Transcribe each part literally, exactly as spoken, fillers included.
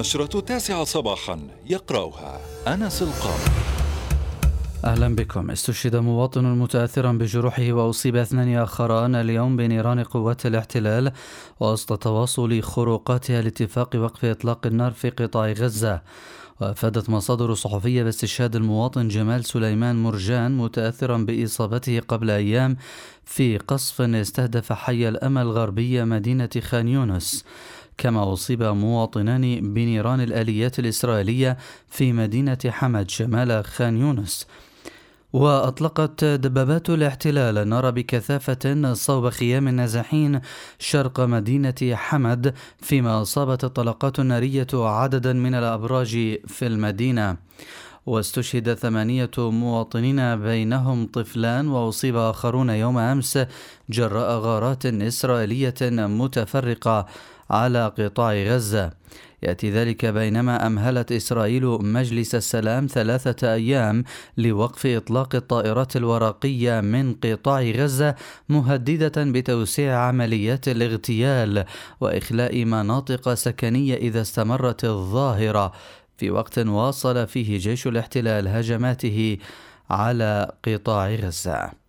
نشرة التاسعة صباحا يقرأها أنس القاضي. أهلا بكم. استشهد مواطن متأثرا بجروحه وأصيب اثنان آخران اليوم بنيران قوات الاحتلال وسط تواصل خروقاتها لاتفاق وقف إطلاق النار في قطاع غزة. وأفادت مصادر صحفية باستشهاد المواطن جمال سليمان مرجان متأثرا بإصابته قبل أيام في قصف استهدف حي الأمل غربية مدينة خان يونس. كما أصيب مواطنان بنيران الآليات الإسرائيلية في مدينة حمد شمال خان يونس. وأطلقت دبابات الاحتلال النار بكثافة صوب خيام النازحين شرق مدينة حمد، فيما أصابت الطلقات النارية عددا من الأبراج في المدينة. واستشهد ثمانية مواطنين بينهم طفلان، وأصيب آخرون يوم أمس جراء غارات إسرائيلية متفرقة على قطاع غزة. يأتي ذلك بينما أمهلت إسرائيل مجلس السلام ثلاثة أيام لوقف إطلاق الطائرات الورقية من قطاع غزة، مهددة بتوسيع عمليات الاغتيال وإخلاء مناطق سكنية إذا استمرت الظاهرة، في وقت واصل فيه جيش الاحتلال هجماته على قطاع غزة.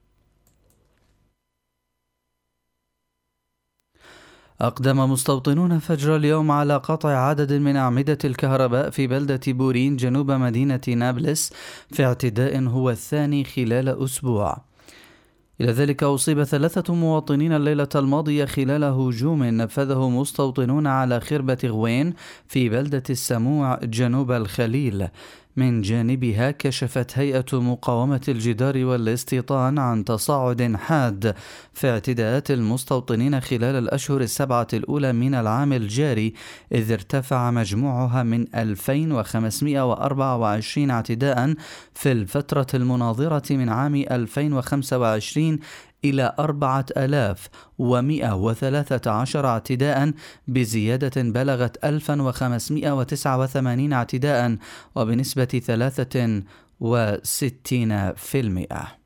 أقدم مستوطنون فجر اليوم على قطع عدد من أعمدة الكهرباء في بلدة بورين جنوب مدينة نابلس في اعتداء هو الثاني خلال أسبوع. إلى ذلك أصيب ثلاثة مواطنين الليلة الماضية خلال هجوم نفذه مستوطنون على خربة غوين في بلدة السموع جنوب الخليل. من جانبها كشفت هيئة مقاومة الجدار والاستيطان عن تصاعد حاد في اعتداءات المستوطنين خلال الأشهر السبعة الأولى من العام الجاري، إذ ارتفع مجموعها من ألفين وخمسمائة وأربعة وعشرين اعتداء في الفترة المناظرة من عام ألفين وخمسة وعشرين إلى أربعة آلاف ومئة وثلاثة عشر اعتداء، بزيادة بلغت ألف وخمسمائة وتسعة وثمانين اعتداء وبنسبة ثلاثة وستين بالمئة.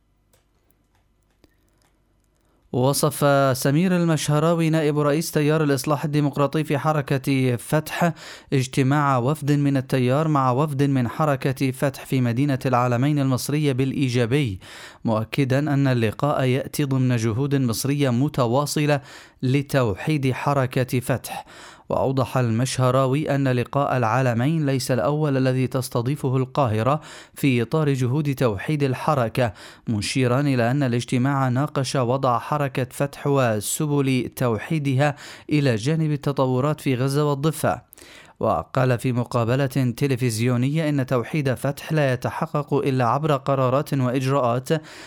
وصف سمير المشهراوي نائب رئيس تيار الإصلاح الديمقراطي في حركة فتح اجتماع وفد من التيار مع وفد من حركة فتح في مدينة العالمين المصرية بالإيجابي، مؤكدا أن اللقاء يأتي ضمن جهود مصرية متواصلة لتوحيد حركة فتح. وأوضح المشهراوي أن لقاء العالمين ليس الأول الذي تستضيفه القاهرة في إطار جهود توحيد الحركة، مشيرا إلى أن الاجتماع ناقش وضع حركة فتح وسبل توحيدها إلى جانب التطورات في غزة والضفة. وقال في مقابلة تلفزيونية إن توحيد فتح لا يتحقق إلا عبر قرارات وإجراءات